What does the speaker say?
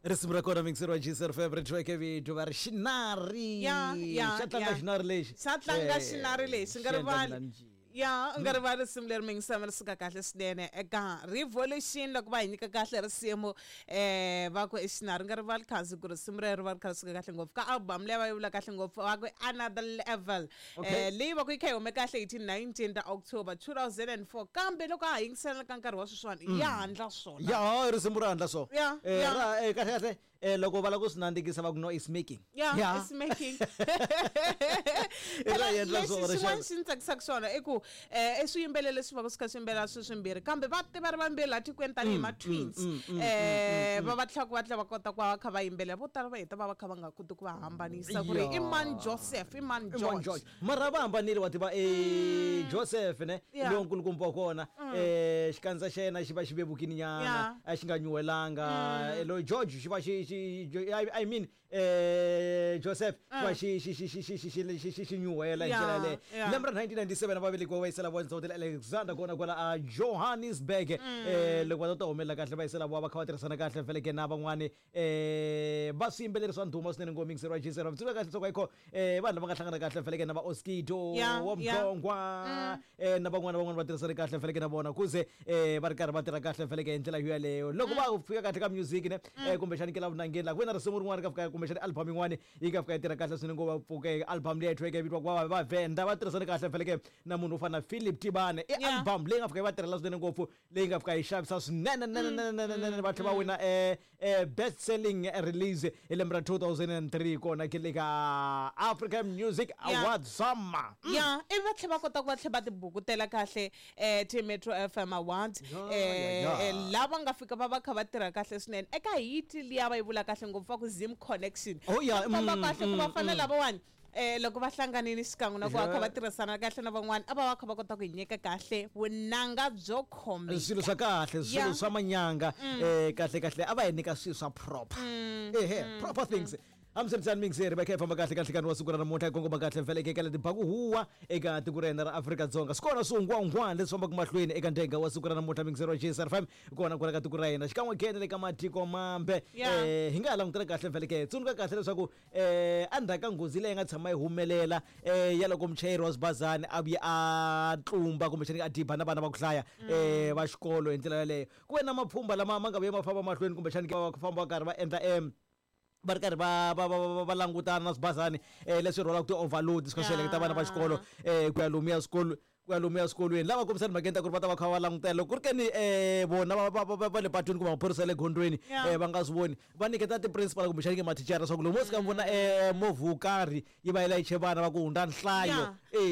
Risimu ra kona mixerwa Gisel favorite track video var Shinari. Shatlanga Shinari lexi. Shatlanga Shinari lexi ngarivali. Ngarivali risimu leri mingisama risuka kahle swinene eka Revolution loko va hi nyika kahle risimu va ku Shinari ngarivali khansi ku risimu rero va ri kha risuka kahle ngopfu ka album leyi va yi vula kahle ngopfu va ku Another Level leyi va ku yi kha yi hume kahle 19 ta October 2004 kambe loko a yingisela ka nkarhi wa sweswiwani ya handla swona ya risimu ra handla so kahle kahle loko va la ku sinandikisa va ku no is making it's making leswi xi tsakisaka swona i ku swiyimbeleri leswi va ku swi kha swi yimbelela swimbirhi kambe va tiva ri vambirhi laha tikweni tanihi ma-twins va tlhela va tlhela va kota ku va va kha va yimbelela vo tala va heta va kha va nga koti ku va hambanisa ku ri i man Joseph i man George mara va hambanile wa tiva Joseph ne lowo nkulukumba kona xikandza xa yena xi va xi vevukini nyana a xi nga nyuhelanga lo George xi va I mean Joseph va xi nyuhela hi ndlela leyo lembe ra 1997 va velekiwa va yisela voice hotel Alexander kona kwala a Johannesburg loko va ta humelela kahle va yisela va kha va tirhisana kahle veleke na van'wani va swiyimbeleri swa ndhuma swinene ngopfu mixerwa Gisel va kahle soko ikho vanhu lava nga hlangana kahle veleke na va Oskido wa Mdongwa na van'wana va tirhisana kahle veleke na vona kuze va ri karhi va tirha kahle veleke hi ndlela yeleyo loko va fika kahle ka music ne kumbe xani kela vunangeni la ku na risimu rin'wana ka fika kumbe xani album yin'wana yi ka fika yi tirha kahle swinene ngopfu pfuke album leyi track vitwa ku va Venda va tirhisana kahle veleke na munhu u fana Philip Tibane album leyi nga fika yi va tirhela swinene ngopfu leyi nga fika yi xavisa swinene va tlhela va wina best selling release hi lembe ra 2003 kona ke le ka African Music Awards Summer ivi va tlhela va kota ku va tlhela va tibukutela kahle Metro FM Awards lava nga fika va kha va tirha kahle swinene eka hit liya va yi vula kahle ngopfu va ku Zim Connection va kahle ku va fana lavawani loko va hlanganini xikan'we na ku va kha va tirhisana kahle na van'wana a va kha va kota ku hi nyika kahle vunanga byo khomeka swilo swa kahle swilo swa manyanga kahle a va hi nyika swilo swa proper proper things amsebenzani mingizeri bakhe famba kahle kahle kan wasuku ra namuntlha kongoma kahle veleke kala tibaku huwa eka tiko rena ra Afrika-Dzonga sikona swingwangwana leswi fambaka mahlweni eka ndenga wa siku ra namuntlha mingizeri Gisel FM kona ka tiko ra hina xikan'we khene le ka matiko mambe hi nga langutela kahle veleke tsundzuka kahle leswaku andzhaka nghozi leyi nga tshama yi humelela ya loko muchayeri wa swibazana a vuya a tlumba kumbe xani a diba na vana va ku hlaya va xikolo hi ndlela yaleyo ku ve na mapfhumba lama ma nga vuya ma famba mahlweni kumbe xani va famba va karhi va endla va ri karhi va langutana na swibazani leswi rhwalaka ti-overload swi ta vana va xikolo ku ya lomuya swikolweni lava kombisani makenta ku ri va ta va kha va langutela loko ku ri ke ni vona va le patwini kumbe maphorisa le gondweni va nga swi voni va nyiketa ti-principal kumbe xanike mathicara swa ku lomu swi ka mi vona movha wo karhi yi va yi layiche vana va ku hundza nhlayo